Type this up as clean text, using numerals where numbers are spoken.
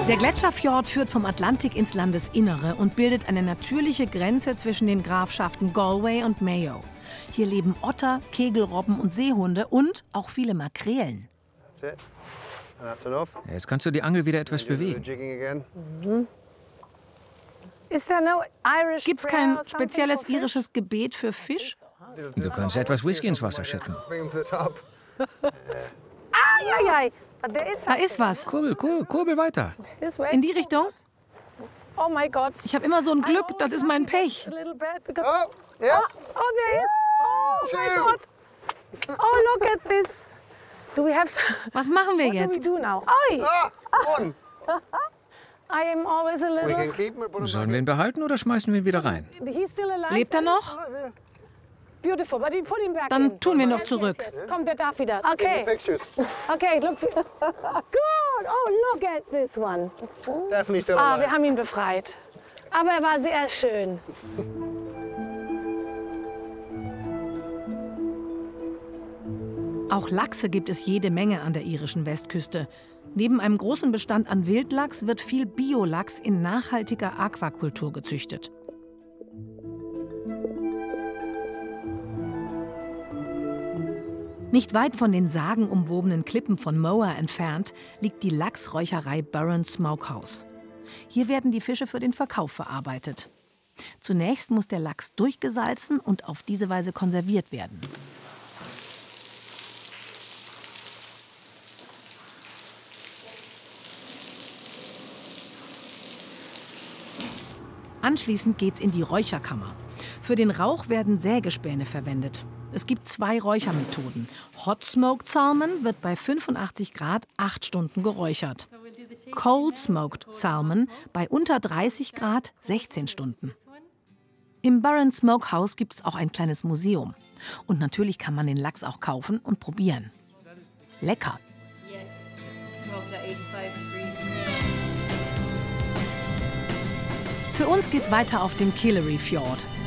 Der Gletscherfjord führt vom Atlantik ins Landesinnere und bildet eine natürliche Grenze zwischen den Grafschaften Galway und Mayo. Hier leben Otter, Kegelrobben und Seehunde und auch viele Makrelen. Jetzt kannst du die Angel wieder etwas bewegen. Gibt's kein spezielles irisches Gebet für Fisch? Du kannst etwas Whisky ins Wasser schütten. Da ist was. Kurbel weiter. In die Richtung? Oh mein Gott. Ich habe immer so ein Glück, das ist mein Pech. Oh, yeah. Oh, there is. Oh my God. Oh, look at this. Do we have? Was machen wir What do we jetzt? do now? Oi. I am always a little. Sollen wir ihn behalten oder schmeißen wir ihn wieder rein? He's still alive. Lebt er noch? Beautiful, but we put him back Dann in. tun wir noch Yes, zurück. yes, yes. Komm, der darf wieder. Okay. Okay, look. Good. Oh, look at this one. Definitely still Ah, alive. wir haben ihn befreit. Aber er war sehr schön. Auch Lachse gibt es jede Menge an der irischen Westküste. Neben einem großen Bestand an Wildlachs wird viel Biolachs in nachhaltiger Aquakultur gezüchtet. Nicht weit von den sagenumwobenen Klippen von Moa entfernt liegt die Lachsräucherei Burren Smokehouse. Hier werden die Fische für den Verkauf verarbeitet. Zunächst muss der Lachs durchgesalzen und auf diese Weise konserviert werden. Anschließend geht's in die Räucherkammer. Für den Rauch werden Sägespäne verwendet. Es gibt 2 Räuchermethoden. Hot Smoked Salmon wird bei 85 Grad 8 Stunden geräuchert. Cold Smoked Salmon bei unter 30 Grad 16 Stunden. Im Burren Smokehouse gibt es auch ein kleines Museum. Und natürlich kann man den Lachs auch kaufen und probieren. Lecker! Für uns geht's weiter auf dem Killary Fjord.